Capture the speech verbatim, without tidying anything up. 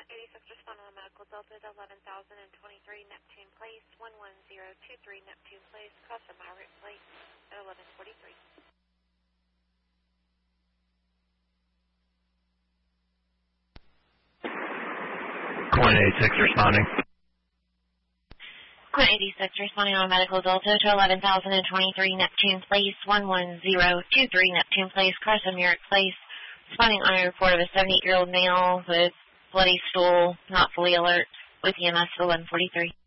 eighty-six responding on Medical Delta to eleven thousand twenty-three Neptune Place, one one zero two three Neptune Place, cross the Myrick Place at eleven forty-three. Quinn eighty-six responding. Quinn eighty-six responding on Medical Delta to eleven thousand twenty-three Neptune Place, one one zero two three Neptune Place, cross the Myrick Place. Responding on a report of a seventy-eight-year-old male with bloody stool, not fully alert, with E M S eleven forty-three.